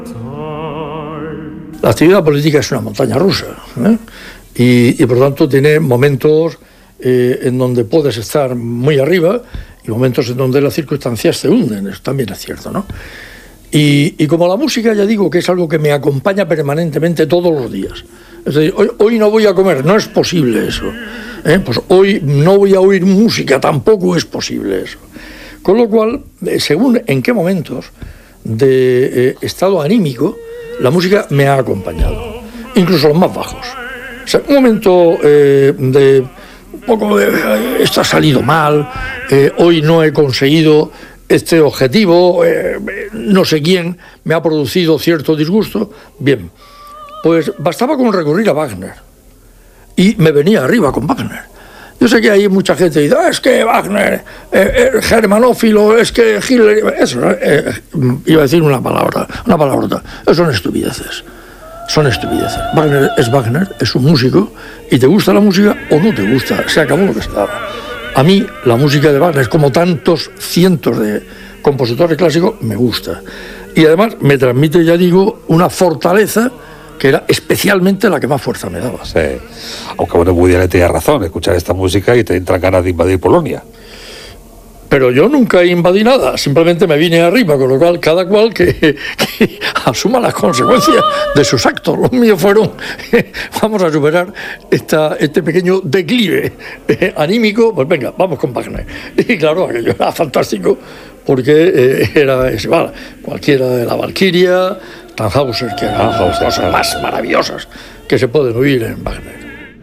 La actividad política es una montaña rusa, ¿eh? Y por tanto tiene momentos en donde puedes estar muy arriba y momentos en donde las circunstancias te hunden, eso también es cierto, ¿no? Y como la música, ya digo que es algo que me acompaña permanentemente todos los días. Es decir, hoy no voy a comer, no es posible eso. Pues hoy no voy a oír música, tampoco es posible eso. Con lo cual, según en qué momentos de estado anímico, la música me ha acompañado, incluso los más bajos. O sea, un momento de un poco de esto ha salido mal, hoy no he conseguido este objetivo, no sé quién me ha producido cierto disgusto. Bien, pues bastaba con recurrir a Wagner y me venía arriba con Wagner. Yo sé que hay mucha gente que dice, es que Wagner, germanófilo, es que Hitler... Eso, iba a decir una palabrota. Eso son estupideces. Son estupideces. Wagner, es un músico, y te gusta la música o no te gusta, se acabó lo que se daba. A mí la música de Wagner, como tantos cientos de compositores clásicos, me gusta. Y además me transmite, ya digo, una fortaleza que era especialmente la que más fuerza me daba. Sí. Aunque bueno, Woody Allen tenía razón, escuchar esta música y te entran ganas de invadir Polonia. Pero yo nunca invadí nada, simplemente me vine arriba, con lo cual cada cual que asuma las consecuencias de sus actos. Los míos fueron, vamos a superar este pequeño declive anímico, pues venga, vamos con Wagner. Y claro, aquello era fantástico, porque era igual, cualquiera de la Valquiria, Tannhäuser, que eran las cosas más maravillosas que se pueden oír en Wagner.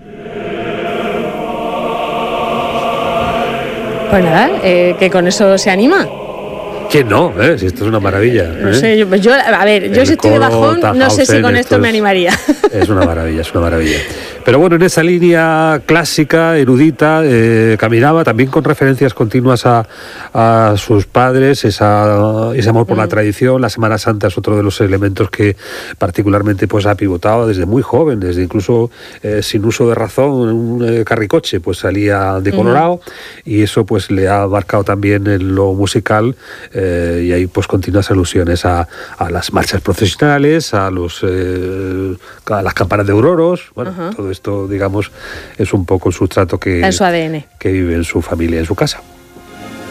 Pues nada, que con eso se anima. ¿Quién no? Si esto es una maravilla. No sé, yo si estoy de bajón, no sé si con esto me animaría. Es una maravilla, es una maravilla. Pero bueno, en esa línea clásica, erudita, caminaba también con referencias continuas a sus padres, ese amor por la tradición. La Semana Santa es otro de los elementos que particularmente pues ha pivotado desde muy joven, desde incluso sin uso de razón, un carricoche pues salía de Colorado, y eso pues le ha marcado también en lo musical. Y hay pues continuas alusiones a las marchas procesionales, a las campanas de auroros. Bueno, todo esto, digamos, es un poco el sustrato que en su ADN, que vive en su familia, en su casa.